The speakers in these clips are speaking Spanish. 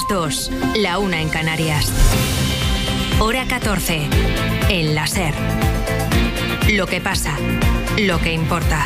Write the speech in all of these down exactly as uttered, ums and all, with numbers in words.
dos, la una en Canarias. Hora catorce, en la SER. Lo que pasa, lo que importa.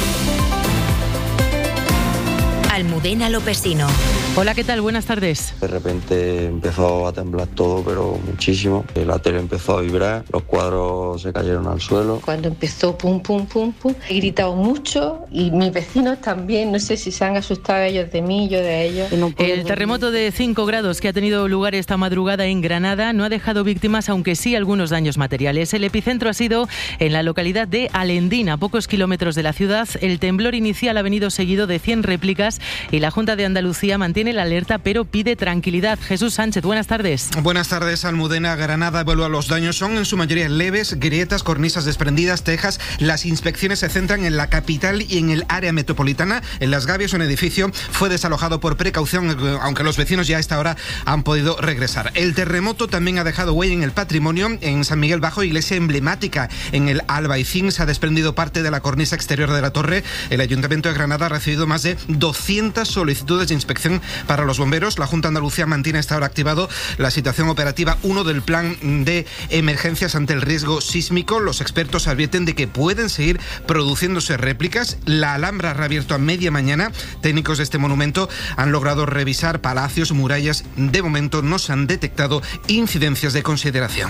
Almudena Lopesino. Hola, ¿qué tal? Buenas tardes. De repente empezó a temblar todo, pero muchísimo. La tele empezó a vibrar, los cuadros se cayeron al suelo. Cuando empezó pum, pum, pum, pum, he gritado mucho y mis vecinos también. No sé si se han asustado ellos de mí, yo de ellos. No El terremoto de cinco grados que ha tenido lugar esta madrugada en Granada no ha dejado víctimas, aunque sí algunos daños materiales. El epicentro ha sido en la localidad de Alendín, a pocos kilómetros de la ciudad. El temblor inicial ha venido seguido de cien réplicas y la Junta de Andalucía mantiene la alerta, pero pide tranquilidad. Jesús Sánchez, buenas tardes. Buenas tardes, Almudena. Granada evalúa los daños. Son en su mayoría leves, grietas, cornisas desprendidas, tejas. Las inspecciones se centran en la capital y en el área metropolitana. En Las Gavias, un edificio fue desalojado por precaución, aunque los vecinos ya a esta hora han podido regresar. El terremoto también ha dejado huella en el patrimonio. En San Miguel Bajo, iglesia emblemática en el Albaicín, se ha desprendido parte de la cornisa exterior de la torre. El Ayuntamiento de Granada ha recibido más de doscientas solicitudes de inspección para los bomberos. La Junta de Andalucía mantiene hasta ahora activado la situación operativa uno del plan de emergencias ante el riesgo sísmico. Los expertos advierten de que pueden seguir produciéndose réplicas. La Alhambra ha reabierto a media mañana. Técnicos de este monumento han logrado revisar palacios, murallas. De momento no se han detectado incidencias de consideración.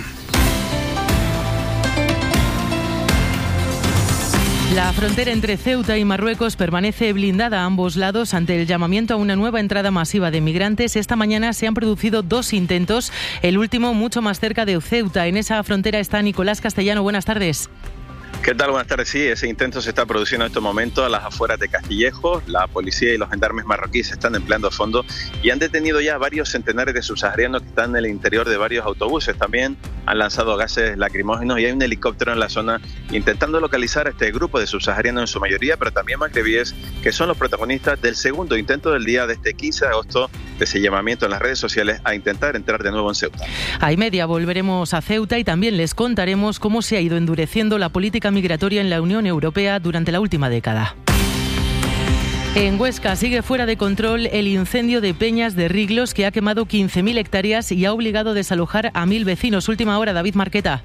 La frontera entre Ceuta y Marruecos permanece blindada a ambos lados ante el llamamiento a una nueva entrada masiva de migrantes. Esta mañana se han producido dos intentos, el último mucho más cerca de Ceuta. En esa frontera está Nicolás Castellano. Buenas tardes. ¿Qué tal? Buenas tardes. Sí, ese intento se está produciendo en estos momentos a las afueras de Castillejo. La policía y los gendarmes marroquíes están empleando a fondo y han detenido ya varios centenares de subsaharianos que están en el interior de varios autobuses. También han lanzado gases lacrimógenos y hay un helicóptero en la zona intentando localizar a este grupo de subsaharianos en su mayoría, pero también magrebíes, que son los protagonistas del segundo intento del día de este quince de agosto, de ese llamamiento en las redes sociales a intentar entrar de nuevo en Ceuta. A y media volveremos a Ceuta y también les contaremos cómo se ha ido endureciendo la política migratoria en la Unión Europea durante la última década. En Huesca sigue fuera de control el incendio de Peñas de Riglos, que ha quemado quince mil hectáreas y ha obligado a desalojar a mil vecinos. Última hora, David Marqueta.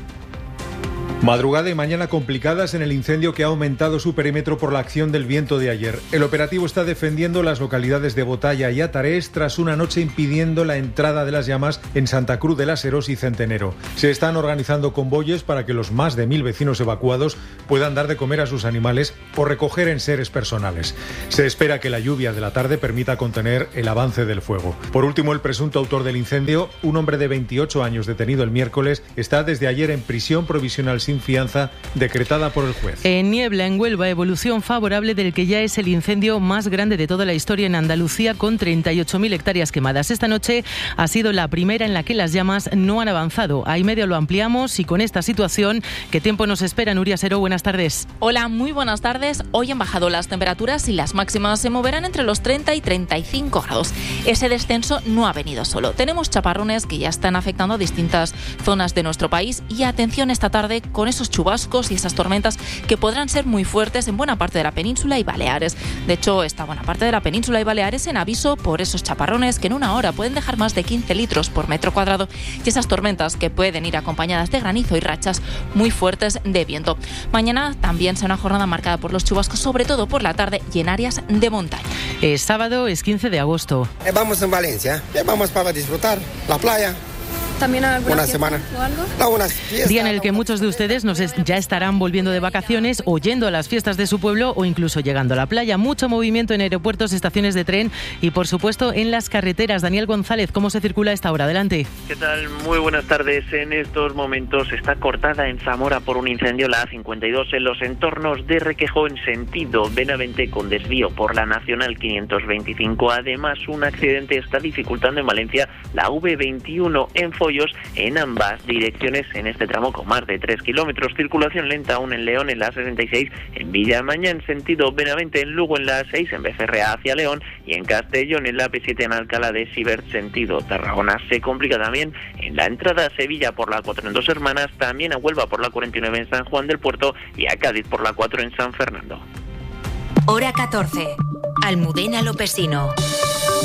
Madrugada y mañana complicadas en el incendio que ha aumentado su perímetro por la acción del viento de ayer. El operativo está defendiendo las localidades de Botalla y Atarés tras una noche impidiendo la entrada de las llamas en Santa Cruz de las Heros y Centenero. Se están organizando convoyes para que los más de mil vecinos evacuados puedan dar de comer a sus animales o recoger enseres personales. Se espera que la lluvia de la tarde permita contener el avance del fuego. Por último, el presunto autor del incendio, un hombre de veintiocho años detenido el miércoles, está desde ayer en prisión provisional sin fianza decretada por el juez. En Niebla, en Huelva, evolución favorable del que ya es el incendio más grande de toda la historia en Andalucía, con treinta y ocho mil hectáreas quemadas. Esta noche ha sido la primera en la que las llamas no han avanzado. A y medio lo ampliamos y con esta situación, ¿qué tiempo nos espera? Nuria Seró, buenas tardes. Hola, muy buenas tardes. Hoy han bajado las temperaturas y las máximas se moverán entre los treinta y treinta y cinco grados. Ese descenso no ha venido solo. Tenemos chaparrones que ya están afectando a distintas zonas de nuestro país y atención esta tarde con esos chubascos y esas tormentas que podrán ser muy fuertes en buena parte de la península y Baleares. De hecho, esta buena parte de la península y Baleares en aviso por esos chaparrones que en una hora pueden dejar más de quince litros por metro cuadrado y esas tormentas que pueden ir acompañadas de granizo y rachas muy fuertes de viento. Mañana también será una jornada marcada por los chubascos, sobre todo por la tarde y en áreas de montaña. Es sábado, es quince de agosto. Eh, vamos en Valencia, eh, vamos para disfrutar la playa. ¿También alguna una fiesta semana o algo? Algunas fiestas, Día en el que muchos de ustedes nos es, ya estarán volviendo de vacaciones o yendo a las fiestas de su pueblo o incluso llegando a la playa. Mucho movimiento en aeropuertos, estaciones de tren y, por supuesto, en las carreteras. Daniel González, ¿cómo se circula a esta hora? Adelante. ¿Qué tal? Muy buenas tardes. En estos momentos está cortada en Zamora por un incendio la A cincuenta y dos en los entornos de Requejo en sentido Benavente con desvío por la Nacional quinientos veinticinco. Además, un accidente está dificultando en Valencia la A V veintiuno en Follos en ambas direcciones en este tramo con más de tres kilómetros. Circulación lenta aún en León en la A sesenta y seis, en Villamaña en sentido Benavente, en Lugo en la A seis, en Becerrea hacia León y en Castellón en la A P siete en Alcalá de Sibert sentido Tarragona. Se complica también en la entrada a Sevilla por la cuatro en Dos Hermanas, también a Huelva por la cuarenta y nueve en San Juan del Puerto y a Cádiz por la cuatro en San Fernando. Hora catorce. Almudena Lopesino.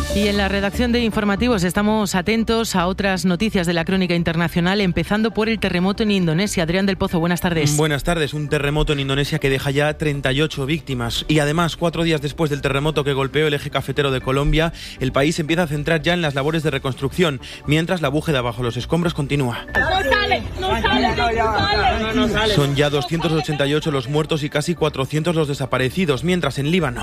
Y en la redacción de informativos estamos atentos a otras noticias de la crónica internacional, empezando por el terremoto en Indonesia. Adrián del Pozo, buenas tardes. Buenas tardes. Un terremoto en Indonesia que deja ya treinta y ocho víctimas. Y además, cuatro días después del terremoto que golpeó el eje cafetero de Colombia, el país empieza a centrar ya en las labores de reconstrucción, mientras la búsqueda bajo los escombros continúa. No sale, no sale, no sale. No sale. Son ya doscientos ochenta y ocho los muertos y casi cuatrocientos los desaparecidos, mientras en Líbano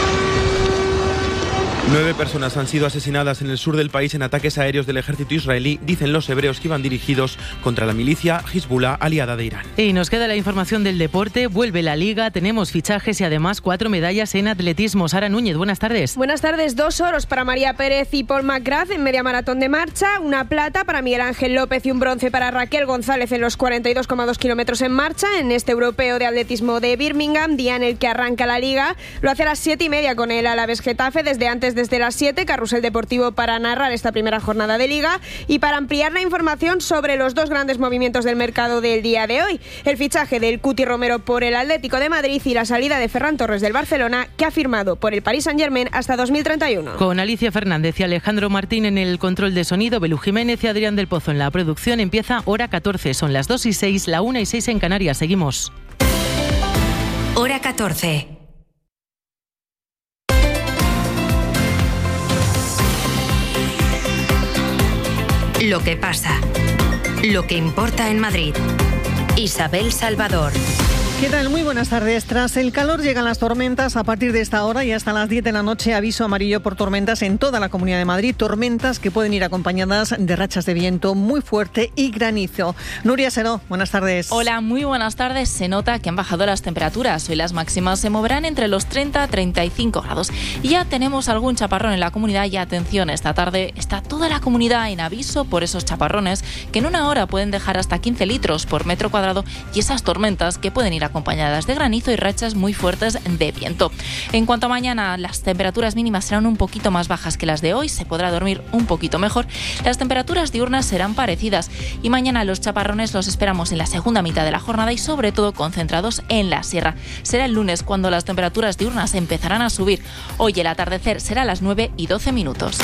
nueve personas han sido asesinadas en el sur del país en ataques aéreos del ejército israelí, dicen los hebreos, que iban dirigidos contra la milicia Hezbollah, aliada de Irán. Y nos queda la información del deporte. Vuelve la Liga, tenemos fichajes y además cuatro medallas en atletismo. Sara Núñez, buenas tardes. Buenas tardes. Dos oros para María Pérez y Paul McGrath en media maratón de marcha, una plata para Miguel Ángel López y un bronce para Raquel González en los cuarenta y dos coma dos kilómetros en marcha en este europeo de atletismo de Birmingham, día en el que arranca la Liga. Lo hace a las siete y media con el Alavés Getafe, desde antes desde las siete, carrusel deportivo para narrar esta primera jornada de Liga y para ampliar la información sobre los dos grandes movimientos del mercado del día de hoy: el fichaje del Cuti Romero por el Atlético de Madrid y la salida de Ferran Torres del Barcelona, que ha firmado por el Paris Saint-Germain hasta dos mil treinta y uno. Con Alicia Fernández y Alejandro Martín en el control de sonido, Belú Jiménez y Adrián del Pozo en la producción, empieza Hora catorce. Son las dos y seis, la una y seis en Canarias. Seguimos. Hora catorce. Lo que pasa, lo que importa en Madrid. Isabel Salvador. ¿Qué tal? Muy buenas tardes. Tras el calor llegan las tormentas. A partir de esta hora y hasta las diez de la noche, aviso amarillo por tormentas en toda la Comunidad de Madrid. Tormentas que pueden ir acompañadas de rachas de viento muy fuerte y granizo. Nuria Seró, buenas tardes. Hola, muy buenas tardes. Se nota que han bajado las temperaturas. Hoy las máximas se moverán entre los treinta a treinta y cinco grados. Y ya tenemos algún chaparrón en la comunidad y atención, esta tarde está toda la comunidad en aviso por esos chaparrones que en una hora pueden dejar hasta quince litros por metro cuadrado y esas tormentas que pueden ir acompañadas de granizo y rachas muy fuertes de viento. En cuanto a mañana, las temperaturas mínimas serán un poquito más bajas que las de hoy, se podrá dormir un poquito mejor. Las temperaturas diurnas serán parecidas y mañana los chaparrones los esperamos en la segunda mitad de la jornada y sobre todo concentrados en la sierra. Será el lunes cuando las temperaturas diurnas empezarán a subir. Hoy el atardecer será a las nueve y doce minutos.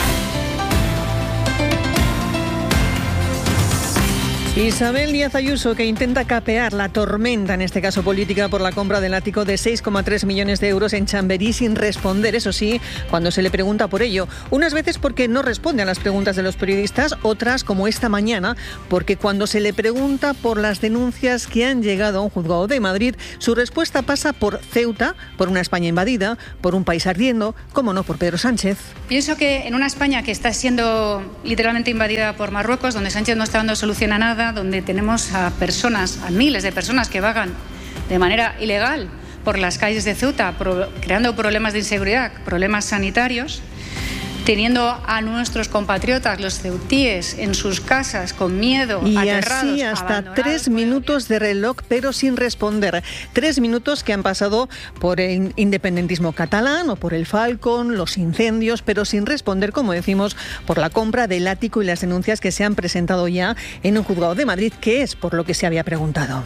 Isabel Díaz Ayuso, que intenta capear la tormenta, en este caso política, por la compra del ático de seis coma tres millones de euros en Chamberí, sin responder, eso sí, cuando se le pregunta por ello. Unas veces porque no responde a las preguntas de los periodistas, otras, como esta mañana, porque cuando se le pregunta por las denuncias que han llegado a un juzgado de Madrid, su respuesta pasa por Ceuta, por una España invadida, por un país ardiendo, como no, por Pedro Sánchez. Pienso que en una España que está siendo literalmente invadida por Marruecos, donde Sánchez no está dando solución a nada, donde tenemos a personas, a miles de personas que vagan de manera ilegal por las calles de Ceuta, pro, creando problemas de inseguridad, problemas sanitarios, teniendo a nuestros compatriotas, los ceutíes, en sus casas con miedo, y aterrados, así hasta tres minutos de reloj, pero sin responder. Tres minutos que han pasado por el independentismo catalán o por el Falcon, los incendios, pero sin responder, como decimos, por la compra del ático y las denuncias que se han presentado ya en un juzgado de Madrid, que es por lo que se había preguntado.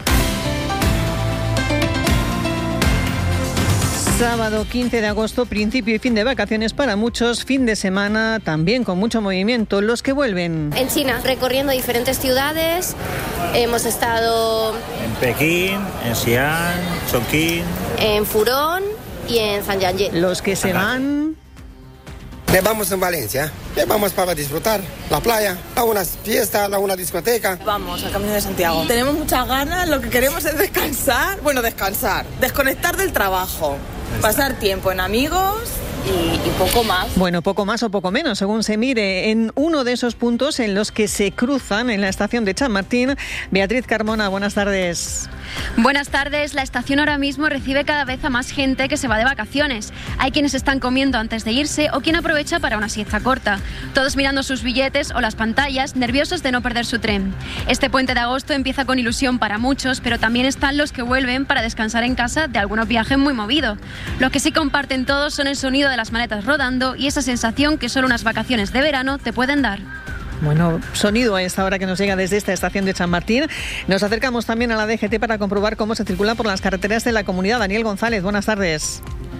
Sábado quince de agosto, principio y fin de vacaciones para muchos, fin de semana también con mucho movimiento. Los que vuelven. En China, recorriendo diferentes ciudades, hemos estado en Pekín, en Xi'an, Chongqing, en Furón y en Zhangjiajie. Los que se van. Le vamos en Valencia, le vamos para disfrutar la playa, a una fiesta, a una discoteca. Vamos al Camino de Santiago. Tenemos muchas ganas, lo que queremos es descansar, bueno, descansar, desconectar del trabajo, pasar tiempo en amigos y, y poco más. Bueno, poco más o poco menos, según se mire. En uno de esos puntos en los que se cruzan en la estación de Chamartín, Beatriz Carmona, buenas tardes. Buenas tardes. La estación ahora mismo recibe cada vez a más gente que se va de vacaciones. Hay quienes están comiendo antes de irse o quien aprovecha para una siesta corta. Todos mirando sus billetes o las pantallas, nerviosos de no perder su tren. Este puente de agosto empieza con ilusión para muchos, pero también están los que vuelven para descansar en casa de algunos viajes muy movidos. Lo que sí comparten todos son el sonido de las maletas rodando y esa sensación que solo unas vacaciones de verano te pueden dar. Bueno, sonido a esta hora que nos llega desde esta estación de Chamartín. Nos acercamos también a la D G T para comprobar cómo se circula por las carreteras de la comunidad. Daniel González, buenas tardes.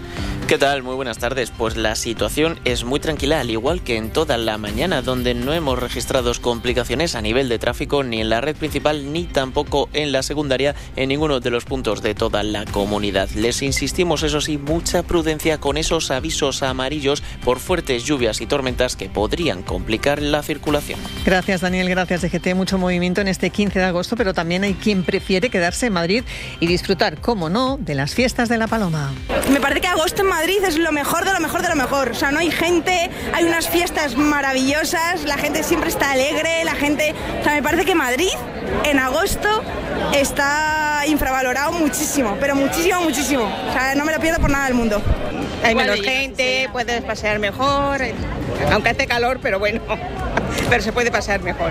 ¿Qué tal? Muy buenas tardes. Pues la situación es muy tranquila, al igual que en toda la mañana, donde no hemos registrado complicaciones a nivel de tráfico ni en la red principal ni tampoco en la secundaria en ninguno de los puntos de toda la comunidad. Les insistimos, eso sí, mucha prudencia con esos avisos amarillos por fuertes lluvias y tormentas que podrían complicar la circulación. Gracias, Daniel. Gracias, D G T. Mucho movimiento en este quince de agosto, pero también hay quien prefiere quedarse en Madrid y disfrutar, cómo no, de las fiestas de la Paloma. Me parece que agosto en Madrid es lo mejor de lo mejor de lo mejor. O sea, no hay gente, hay unas fiestas maravillosas, la gente siempre está alegre, la gente... O sea, me parece que Madrid en agosto está infravalorado muchísimo, pero muchísimo, muchísimo. O sea, no me lo pierdo por nada del mundo. Hay menos gente, puedes pasear mejor, aunque hace calor, pero bueno, pero se puede pasear mejor.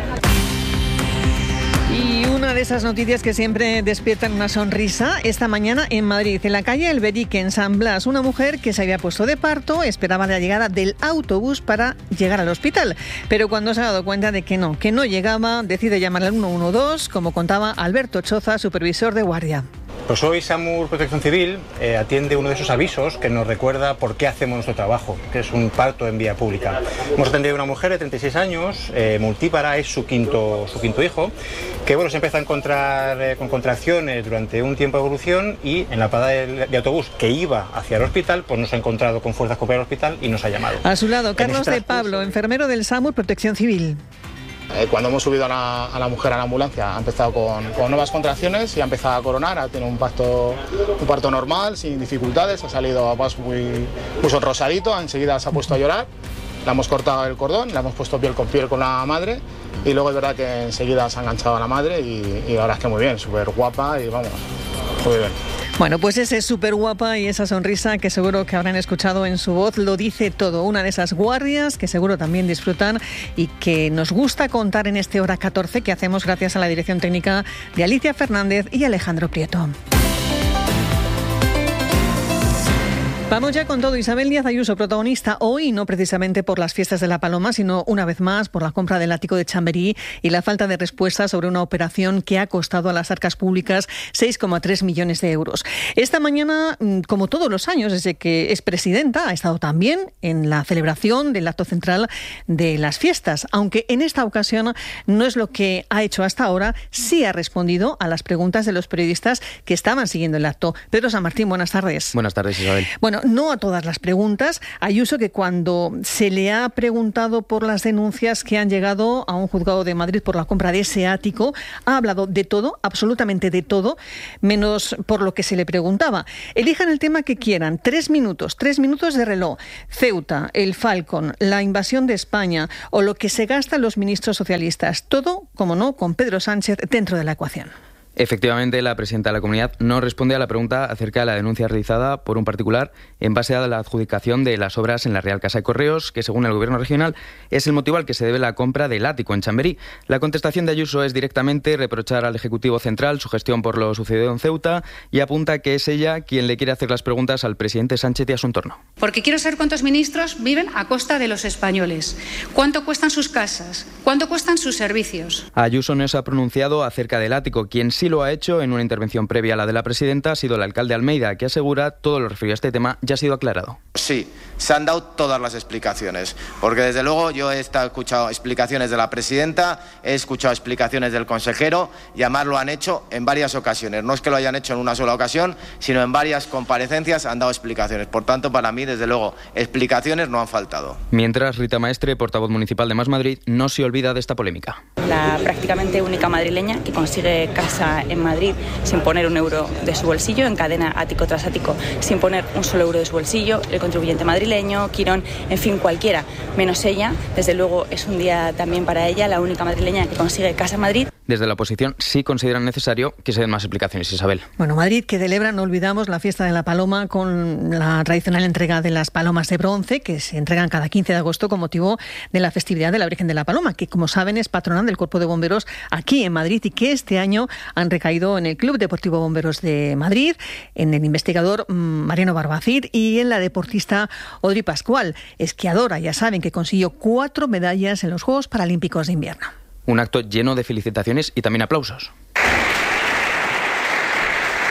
Y una de esas noticias que siempre despiertan una sonrisa, esta mañana en Madrid, en la calle Alberique, en San Blas, una mujer que se había puesto de parto esperaba la llegada del autobús para llegar al hospital. Pero cuando se ha dado cuenta de que no, que no llegaba, decide llamar al uno uno dos, como contaba Alberto Choza, supervisor de guardia. Pues hoy SAMUR Protección Civil eh, atiende uno de esos avisos que nos recuerda por qué hacemos nuestro trabajo, que es un parto en vía pública. Hemos atendido a una mujer de treinta y seis años, eh, multípara, es su quinto, su quinto hijo, que bueno, se empieza a encontrar eh, con contracciones durante un tiempo de evolución y en la parada de, de autobús que iba hacia el hospital, pues nos ha encontrado con fuerzas para ir al hospital y nos ha llamado. A su lado, Carlos de Pablo, enfermero del SAMUR Protección Civil. Eh, cuando hemos subido a la, a la mujer a la ambulancia ha empezado con, con nuevas contracciones y ha empezado a coronar, ha tenido un parto, un parto normal, sin dificultades, ha salido pues, muy, muy sonrosadito, enseguida se ha puesto a llorar, le hemos cortado el cordón, le hemos puesto piel con piel con la madre y luego es verdad que enseguida se ha enganchado a la madre y, y la verdad es que muy bien, súper guapa y vamos, muy bien. Bueno, pues ese es súper guapa y esa sonrisa que seguro que habrán escuchado en su voz lo dice todo. Una de esas guardias que seguro también disfrutan y que nos gusta contar en este Hora catorce que hacemos gracias a la dirección técnica de Alicia Fernández y Alejandro Prieto. Vamos ya con todo. Isabel Díaz Ayuso, protagonista hoy, no precisamente por las fiestas de la Paloma, sino una vez más por la compra del ático de Chamberí y la falta de respuesta sobre una operación que ha costado a las arcas públicas seis coma tres millones de euros. Esta mañana, como todos los años, desde que es presidenta, ha estado también en la celebración del acto central de las fiestas, aunque en esta ocasión no es lo que ha hecho hasta ahora, sí ha respondido a las preguntas de los periodistas que estaban siguiendo el acto. Pedro San Martín, buenas tardes. Buenas tardes, Isabel. Bueno, no a todas las preguntas. Ayuso, que cuando se le ha preguntado por las denuncias que han llegado a un juzgado de Madrid por la compra de ese ático, ha hablado de todo, absolutamente de todo, menos por lo que se le preguntaba. Elijan el tema que quieran. Tres minutos, tres minutos de reloj. Ceuta, el Falcon, la invasión de España o lo que se gastan los ministros socialistas. Todo, como no, con Pedro Sánchez dentro de la ecuación. Efectivamente, la presidenta de la comunidad no responde a la pregunta acerca de la denuncia realizada por un particular en base a la adjudicación de las obras en la Real Casa de Correos, que según el Gobierno regional es el motivo al que se debe la compra del ático en Chamberí. La contestación de Ayuso es directamente reprochar al Ejecutivo Central su gestión por lo sucedido en Ceuta y apunta que es ella quien le quiere hacer las preguntas al presidente Sánchez y a su entorno. Porque quiero saber cuántos ministros viven a costa de los españoles, cuánto cuestan sus casas, cuánto cuestan sus servicios. Ayuso no se ha pronunciado acerca del ático. Quien sí lo ha hecho en una intervención previa a la de la presidenta ha sido el alcalde Almeida, que asegura todo lo referido a este tema ya ha sido aclarado. Sí, se han dado todas las explicaciones, porque desde luego yo he estado, escuchado explicaciones de la presidenta, he escuchado explicaciones del consejero y además lo han hecho en varias ocasiones. No es que lo hayan hecho en una sola ocasión, sino en varias comparecencias han dado explicaciones. Por tanto, para mí, desde luego, explicaciones no han faltado. Mientras, Rita Maestre, portavoz municipal de Más Madrid, no se olvida de esta polémica. La prácticamente única madrileña que consigue casa en Madrid sin poner un euro de su bolsillo, encadena ático tras ático sin poner un solo euro de su bolsillo, el contribuyente madrileño, Quirón, en fin, cualquiera, menos ella. Desde luego es un día también para ella, la única madrileña que consigue casa en Madrid. Desde la oposición sí consideran necesario que se den más explicaciones, Isabel. Bueno, Madrid que celebra, no olvidamos, la fiesta de la Paloma con la tradicional entrega de las palomas de bronce que se entregan cada quince de agosto con motivo de la festividad de la Virgen de la Paloma, que como saben es patrona del Cuerpo de Bomberos aquí en Madrid y que este año han recaído en el Club Deportivo Bomberos de Madrid, en el investigador Mariano Barbacid y en la deportista Odri Pascual, esquiadora, ya saben, que consiguió cuatro medallas en los Juegos Paralímpicos de Invierno. Un acto lleno de felicitaciones y también aplausos.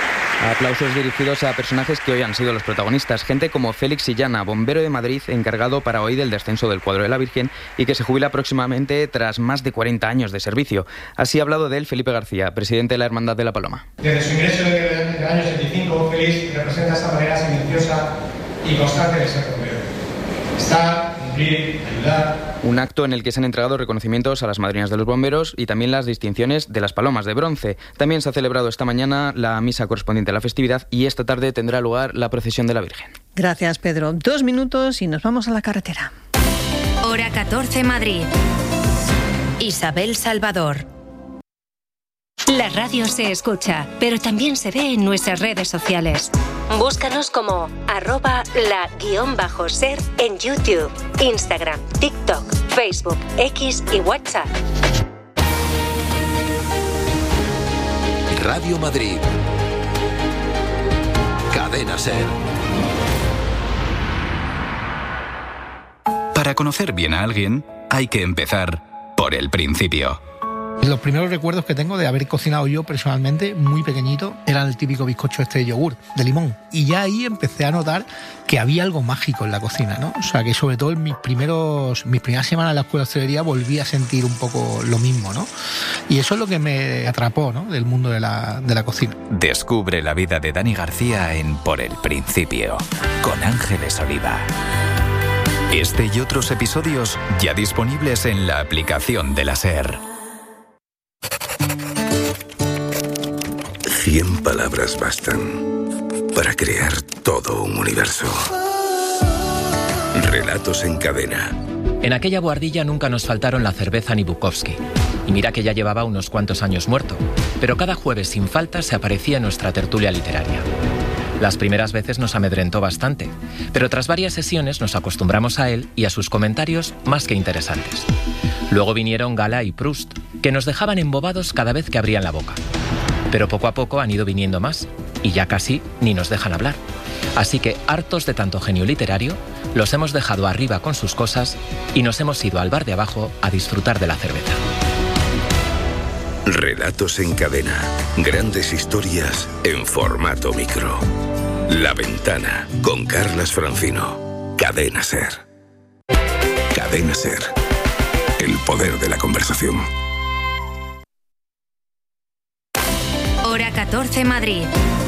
Aplausos dirigidos a personajes que hoy han sido los protagonistas. Gente como Félix Sillana, bombero de Madrid, encargado para hoy del descenso del cuadro de la Virgen y que se jubila próximamente tras más de cuarenta años de servicio. Así ha hablado de él Felipe García, presidente de la Hermandad de la Paloma. Desde su ingreso en el año setenta y cinco, Félix representa esta manera silenciosa y constante de ser bombero. Estar, cumplir, ayudar. Un acto en el que se han entregado reconocimientos a las madrinas de los bomberos y también las distinciones de las palomas de bronce. También se ha celebrado esta mañana la misa correspondiente a la festividad y esta tarde tendrá lugar la procesión de la Virgen. Gracias, Pedro. Dos minutos y nos vamos a la carretera. Hora catorce, Madrid. Isabel Salvador. La radio se escucha, pero también se ve en nuestras redes sociales. Búscanos como arroba la guión bajo ser en YouTube, Instagram, TikTok, Facebook, X y WhatsApp. Radio Madrid. Cadena Ser. Para conocer bien a alguien, hay que empezar por el principio. Los primeros recuerdos que tengo de haber cocinado yo personalmente, muy pequeñito, era el típico bizcocho este de yogur, de limón. Y ya ahí empecé a notar que había algo mágico en la cocina, ¿no? O sea, que sobre todo en mis primeros, mis primeras semanas en la escuela de hostelería volví a sentir un poco lo mismo, ¿no? Y eso es lo que me atrapó, ¿no?, del mundo de la, de la cocina. Descubre la vida de Dani García en Por el Principio, con Ángeles Oliva. Este y otros episodios ya disponibles en la aplicación de la SER. Cien palabras bastan para crear todo un universo. Relatos en cadena. En aquella bohardilla nunca nos faltaron la cerveza ni Bukowski. Y mira que ya llevaba unos cuantos años muerto, pero cada jueves sin falta se aparecía en nuestra tertulia literaria. Las primeras veces nos amedrentó bastante, pero tras varias sesiones nos acostumbramos a él y a sus comentarios más que interesantes. Luego vinieron Gala y Proust, que nos dejaban embobados cada vez que abrían la boca. Pero poco a poco han ido viniendo más, y ya casi ni nos dejan hablar. Así que, hartos de tanto genio literario, los hemos dejado arriba con sus cosas y nos hemos ido al bar de abajo a disfrutar de la cerveza. Relatos en cadena. Grandes historias en formato micro. La Ventana, con Carlas Francino. Cadena Ser. Cadena Ser. El poder de la conversación. Hora catorce, Madrid.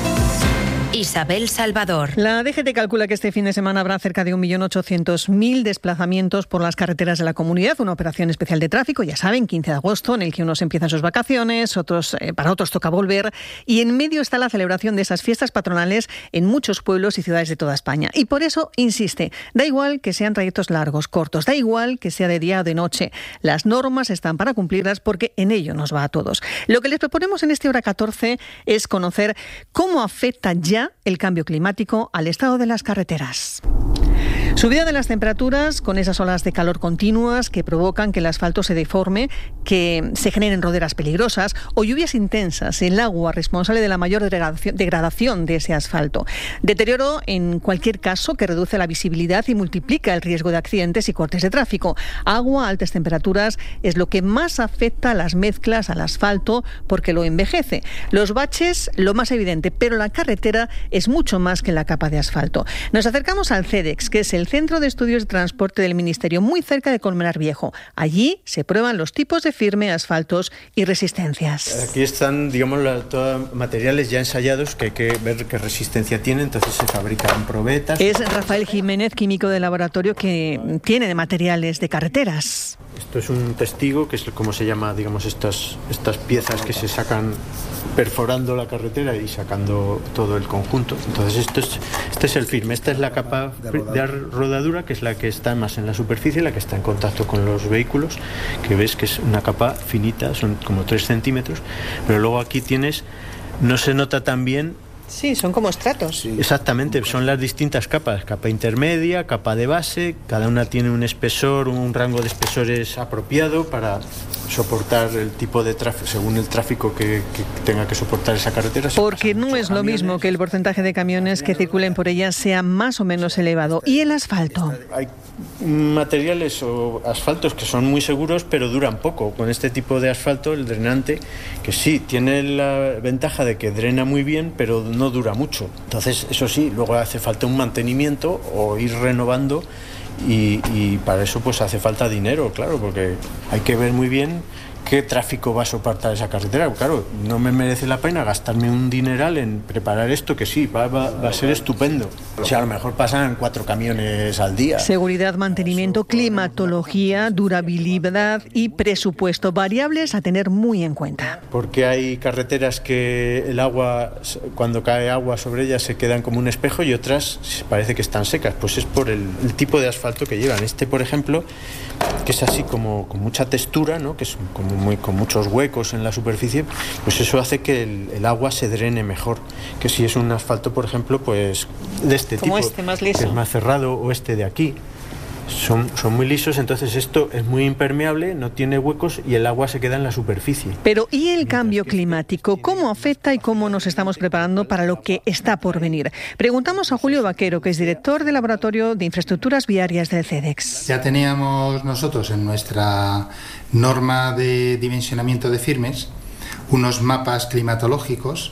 Isabel Salvador. La D G T calcula que este fin de semana habrá cerca de un millón ochocientos mil desplazamientos por las carreteras de la comunidad, una operación especial de tráfico, ya saben, quince de agosto, en el que unos empiezan sus vacaciones, otros eh, para otros toca volver, y en medio está la celebración de esas fiestas patronales en muchos pueblos y ciudades de toda España. Y por eso insiste, da igual que sean trayectos largos, cortos, da igual que sea de día o de noche, las normas están para cumplirlas porque en ello nos va a todos. Lo que les proponemos en este Hora catorce es conocer cómo afecta ya el cambio climático al estado de las carreteras. Subida de las temperaturas con esas olas de calor continuas que provocan que el asfalto se deforme, que se generen roderas peligrosas o lluvias intensas, el agua responsable de la mayor degradación de ese asfalto. Deterioro, en cualquier caso, que reduce la visibilidad y multiplica el riesgo de accidentes y cortes de tráfico. Agua, altas temperaturas es lo que más afecta a las mezclas, al asfalto, porque lo envejece. Los baches, lo más evidente, pero la carretera es mucho más que la capa de asfalto. Nos acercamos al CEDEX, que es el Centro de Estudios de Transporte del Ministerio, muy cerca de Colmenar Viejo. Allí se prueban los tipos de firme, asfaltos y resistencias. Aquí están, digamos, la, todos materiales ya ensayados que hay que ver qué resistencia tienen, entonces se fabrican probetas. Es Rafael Jiménez, químico de laboratorio, que tiene de materiales de carreteras. Esto es un testigo, que es como se llama, digamos, estas, estas piezas que se sacan perforando la carretera y sacando todo el conjunto. Entonces esto es, este es el firme, esta es la capa de rodadura, que es la que está más en la superficie, la que está en contacto con los vehículos, que ves que es una capa finita, son como tres centímetros, pero luego aquí tienes, no se nota tan bien. Sí, son como estratos. Sí. Exactamente, son las distintas capas, capa intermedia, capa de base, cada una tiene un espesor, un rango de espesores apropiado para soportar el tipo de tráfico, según el tráfico que, que tenga que soportar esa carretera. Porque no es lo mismo que el porcentaje de camiones que circulen por ella sea más o menos elevado. ¿Y el asfalto? Hay materiales o asfaltos que son muy seguros, pero duran poco. Con este tipo de asfalto, el drenante, que sí, tiene la ventaja de que drena muy bien, pero no dura mucho. Entonces, eso sí, luego hace falta un mantenimiento o ir renovando y, y para eso pues hace falta dinero, claro, porque hay que ver muy bien qué tráfico va a soportar esa carretera. Claro, no me merece la pena gastarme un dineral en preparar esto, que sí, va, va, va a ser estupendo. O sea, a lo mejor pasan cuatro camiones al día. Seguridad, mantenimiento, climatología, durabilidad y presupuesto, variables a tener muy en cuenta. Porque hay carreteras que el agua, cuando cae agua sobre ellas, se quedan como un espejo y otras parece que están secas. Pues es por el, el tipo de asfalto que llevan. Este, por ejemplo, que es así como con mucha textura, ¿no? Que es como muy, con muchos huecos en la superficie, pues eso hace que el, el agua se drene mejor que si es un asfalto, por ejemplo, pues de este como tipo, este, más liso, que es más cerrado, o este de aquí. Son, son muy lisos, entonces esto es muy impermeable, no tiene huecos y el agua se queda en la superficie. Pero ¿y el cambio climático? ¿Cómo afecta y cómo nos estamos preparando para lo que está por venir? Preguntamos a Julio Vaquero, que es director del Laboratorio de Infraestructuras Viarias del CEDEX. Ya teníamos nosotros en nuestra norma de dimensionamiento de firmes unos mapas climatológicos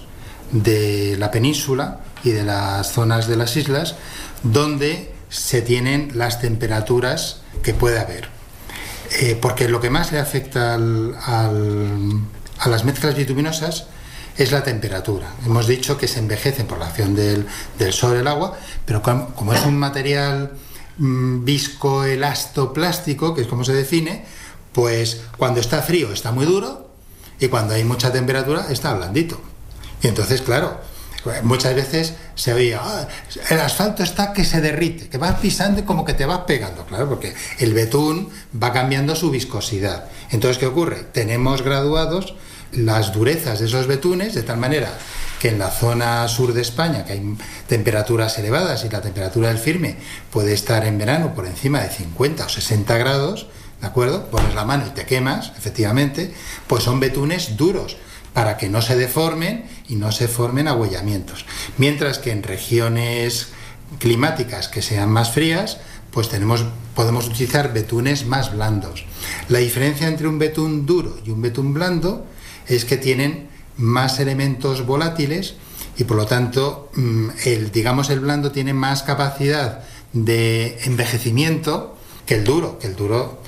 de la península y de las zonas de las islas donde se tienen las temperaturas que puede haber. Eh, porque lo que más le afecta al, al, a las mezclas bituminosas es la temperatura. Hemos dicho que se envejecen por la acción del, del sol, el agua, pero como, como es un material mmm, viscoelastoplástico, que es como se define, pues cuando está frío está muy duro y cuando hay mucha temperatura está blandito. Y entonces, claro, muchas veces se oía, ah, el asfalto está que se derrite, que vas pisando y como que te vas pegando, claro, porque el betún va cambiando su viscosidad. Entonces, ¿qué ocurre? Tenemos graduados las durezas de esos betunes de tal manera que en la zona sur de España, que hay temperaturas elevadas y la temperatura del firme puede estar en verano por encima de cincuenta o sesenta grados, ¿de acuerdo? Pones la mano y te quemas, efectivamente, pues son betunes duros, para que no se deformen y no se formen agüellamientos. Mientras que en regiones climáticas que sean más frías, pues tenemos, podemos utilizar betunes más blandos. La diferencia entre un betún duro y un betún blando es que tienen más elementos volátiles y por lo tanto el, digamos, el blando tiene más capacidad de envejecimiento que el duro, que el duro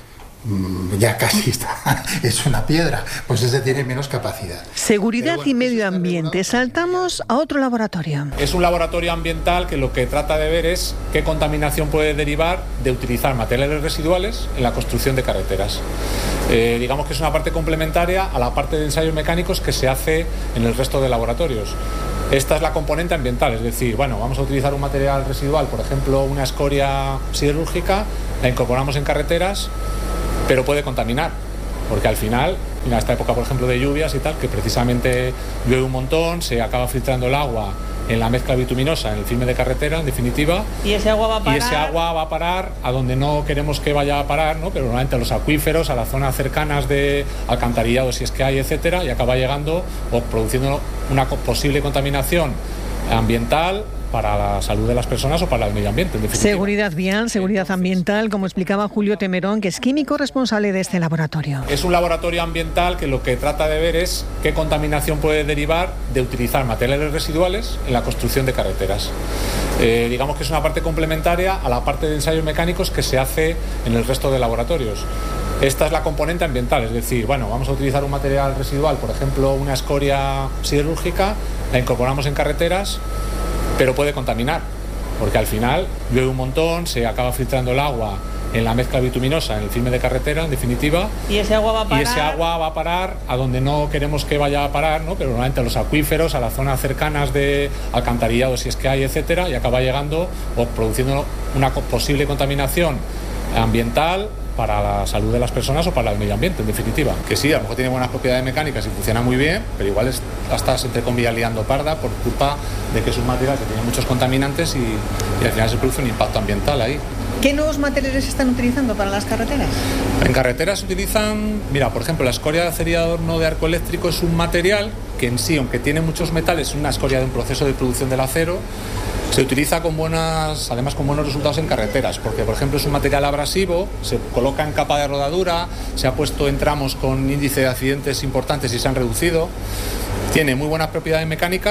ya casi está, es una piedra, pues ese tiene menos capacidad. Seguridad bueno, y medio ambiente. Saltamos a otro laboratorio. Es un laboratorio ambiental que lo que trata de ver es qué contaminación puede derivar de utilizar materiales residuales en la construcción de carreteras. Eh, digamos que es una parte complementaria a la parte de ensayos mecánicos que se hace en el resto de laboratorios. Esta es la componente ambiental, es decir, bueno, vamos a utilizar un material residual, por ejemplo, una escoria siderúrgica, la incorporamos en carreteras, pero puede contaminar, porque al final, en esta época, por ejemplo, de lluvias y tal, que precisamente llueve un montón, se acaba filtrando el agua en la mezcla bituminosa, en el firme de carretera, en definitiva. Y ese agua va a parar. Y ese agua va a parar a donde no queremos que vaya a parar, ¿no? Pero normalmente a los acuíferos, a las zonas cercanas de alcantarillado, si es que hay, etcétera, y acaba llegando o produciendo una posible contaminación ambiental para la salud de las personas o para el medio ambiente, en definitiva. Seguridad vial, seguridad ambiental, como explicaba Julio Temerón, que es químico responsable de este laboratorio. Es un laboratorio ambiental que lo que trata de ver es qué contaminación puede derivar de utilizar materiales residuales en la construcción de carreteras. Eh, digamos que es una parte complementaria a la parte de ensayos mecánicos que se hace en el resto de laboratorios. Esta es la componente ambiental, es decir, bueno, vamos a utilizar un material residual, por ejemplo, una escoria siderúrgica, la incorporamos en carreteras, pero puede contaminar, porque al final llueve un montón, se acaba filtrando el agua en la mezcla bituminosa, en el firme de carretera, en definitiva. Y ese agua va a parar. Y ese agua va a parar a donde no queremos que vaya a parar, ¿no? Pero normalmente a los acuíferos, a las zonas cercanas de alcantarillado, si es que hay, etcétera, y acaba llegando o produciendo una posible contaminación ambiental para la salud de las personas o para el medio ambiente, en definitiva. Que sí, a lo mejor tiene buenas propiedades mecánicas y funciona muy bien, pero igual es, estás entre comillas liando parda por culpa de que es un material que tiene muchos contaminantes y, y al final se produce un impacto ambiental ahí. ¿Qué nuevos materiales se están utilizando para las carreteras? En carreteras se utilizan, mira, por ejemplo, la escoria de acería de horno de arco eléctrico es un material que en sí, aunque tiene muchos metales, es una escoria de un proceso de producción del acero. Se utiliza con buenas, además con buenos resultados en carreteras, porque por ejemplo es un material abrasivo, se coloca en capa de rodadura, se ha puesto en tramos con índice de accidentes importantes y se han reducido. Tiene muy buenas propiedades mecánicas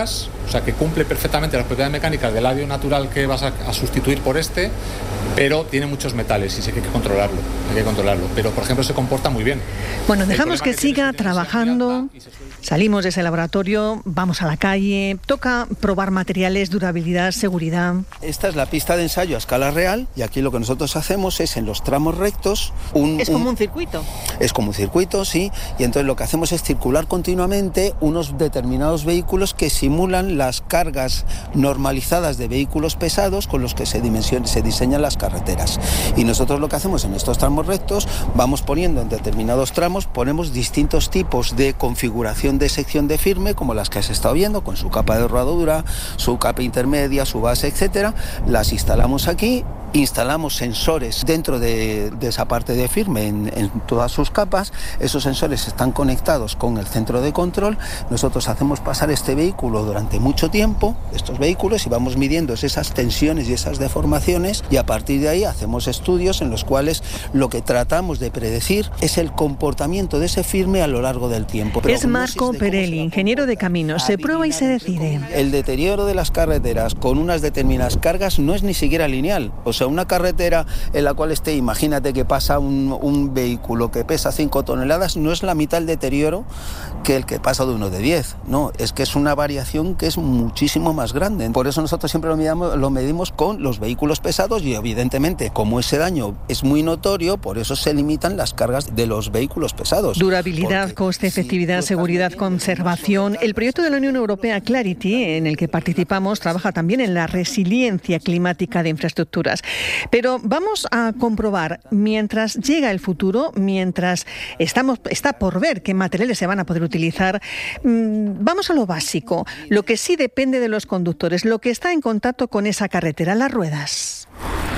o sea que cumple perfectamente las propiedades mecánicas del audio natural que vas a, a sustituir por este, pero tiene muchos metales y sí que hay que controlarlo, hay que controlarlo. Pero por ejemplo se comporta muy bien. Bueno, dejamos que, que siga trabajando, salimos de ese laboratorio, vamos a la calle, toca probar materiales, durabilidad, seguridad. Esta es la pista de ensayo a escala real y aquí lo que nosotros hacemos es en los tramos rectos... Un, ¿Es como un, un circuito? Es como un circuito, sí, y entonces lo que hacemos es circular continuamente unos determinados vehículos que simulan las cargas normalizadas de vehículos pesados con los que se, dimension- se diseñan las carreteras. Y nosotros lo que hacemos en estos tramos rectos, vamos poniendo en determinados tramos, ponemos distintos tipos de configuración de sección de firme, como las que has estado viendo, con su capa de rodadura, su capa intermedia, su base, etcétera. Las instalamos aquí, instalamos sensores dentro de, de esa parte de firme en, en todas sus capas. Esos sensores están conectados con el centro de control. Nosotros hacemos pasar este vehículo durante mucho tiempo, estos vehículos, y vamos midiendo esas tensiones y esas deformaciones, y a partir de ahí hacemos estudios en los cuales lo que tratamos de predecir es el comportamiento de ese firme a lo largo del tiempo. Pero es Marco Perelli, ingeniero de caminos. Se prueba y se decide. El deterioro de las carreteras con unas determinadas cargas no es ni siquiera lineal. O sea, una carretera en la cual esté, imagínate que pasa un, un vehículo que pesa cinco toneladas, no es la mitad el deterioro que el que pasa de uno de diez. No, es que es una variación que es muchísimo más grande. Por eso nosotros siempre lo medimos, lo medimos con los vehículos pesados y evidentemente como ese daño es muy notorio, por eso se limitan las cargas de los vehículos pesados. Durabilidad, coste, efectividad, seguridad, conservación. El proyecto de la Unión Europea Clarity, en el que participamos, trabaja también en la resiliencia climática de infraestructuras. Pero vamos a comprobar, mientras llega el futuro, mientras estamos, está por ver qué materiales se van a poder utilizar, mmm, vamos a lo básico, lo que sí depende de los conductores, lo que está en contacto con esa carretera, las ruedas.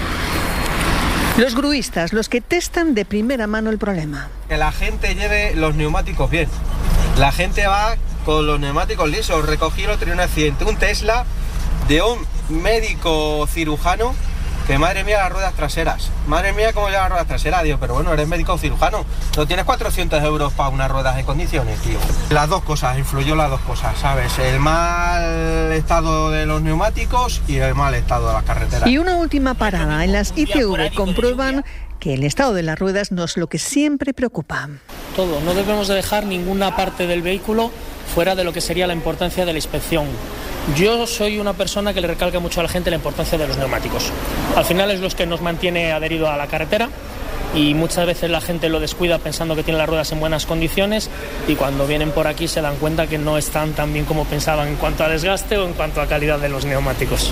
Los gruistas, los que testan de primera mano el problema. Que la gente lleve los neumáticos bien. La gente va con los neumáticos lisos. Recogí el otro día un accidente, un Tesla de un médico cirujano, que madre mía las ruedas traseras. Madre mía cómo lleva las ruedas traseras. Digo, pero bueno, eres médico cirujano, no tienes cuatrocientos euros para unas ruedas en condiciones, tío. Las dos cosas, influyó las dos cosas, ¿sabes? El mal estado de los neumáticos y el mal estado de las carreteras. Y una última parada, en las I C V comprueban que el estado de las ruedas no es lo que siempre preocupa. Todo, no debemos de dejar ninguna parte del vehículo fuera de lo que sería la importancia de la inspección. Yo soy una persona que le recalca mucho a la gente la importancia de los neumáticos. Al final es lo que nos mantiene adherido a la carretera y muchas veces la gente lo descuida pensando que tiene las ruedas en buenas condiciones y cuando vienen por aquí se dan cuenta que no están tan bien como pensaban en cuanto a desgaste o en cuanto a calidad de los neumáticos.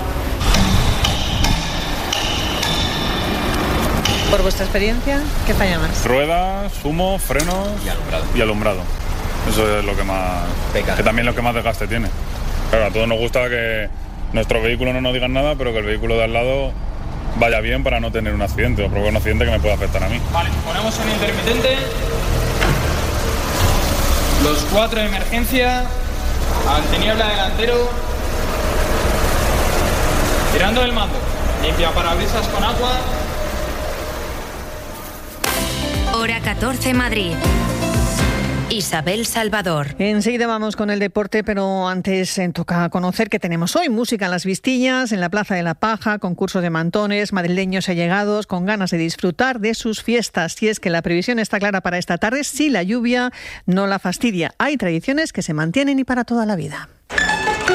Por vuestra experiencia, ¿qué falla más? Ruedas, humo, frenos y alumbrado. Y alumbrado. Eso es lo que más... Peca. Que también lo que más desgaste tiene. Claro, a todos nos gusta que nuestro vehículo no nos digan nada, pero que el vehículo de al lado vaya bien para no tener un accidente o provocar un accidente que me pueda afectar a mí. Vale, ponemos en intermitente. Los cuatro de emergencia. Antiniebla delantero. Tirando el mando. Limpia parabrisas con agua. Hora catorce Madrid. Isabel Salvador. Enseguida vamos con el deporte, pero antes eh, toca conocer que tenemos hoy música en las Vistillas, en la Plaza de la Paja, concurso de mantones, madrileños allegados con ganas de disfrutar de sus fiestas. Y es que la previsión está clara para esta tarde, si la lluvia no la fastidia. Hay tradiciones que se mantienen y para toda la vida.